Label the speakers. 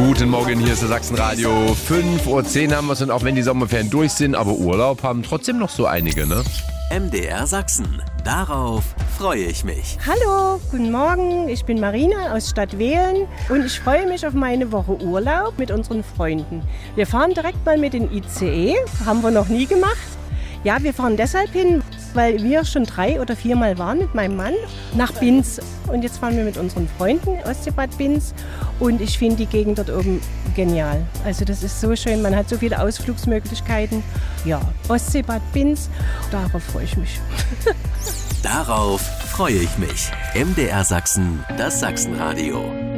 Speaker 1: Guten Morgen, hier ist der Sachsenradio. 5:10 Uhr haben wir es, und auch wenn die Sommerferien durch sind, aber Urlaub haben trotzdem noch so einige, ne?
Speaker 2: MDR Sachsen. Darauf freue ich mich.
Speaker 3: Hallo, guten Morgen. Ich bin Marina aus Stadtwehlen und ich freue mich auf meine Woche Urlaub mit unseren Freunden. Wir fahren direkt mal mit dem ICE, haben wir noch nie gemacht. Ja, wir fahren deshalb hin, weil wir schon 3 oder 4 Mal waren mit meinem Mann nach Binz. Und jetzt fahren wir mit unseren Freunden Ostseebad Binz. Und ich finde die Gegend dort oben genial. Also das ist so schön, man hat so viele Ausflugsmöglichkeiten. Ja, Ostseebad Binz, darauf freue ich mich.
Speaker 2: Darauf freue ich mich. MDR Sachsen, das Sachsenradio.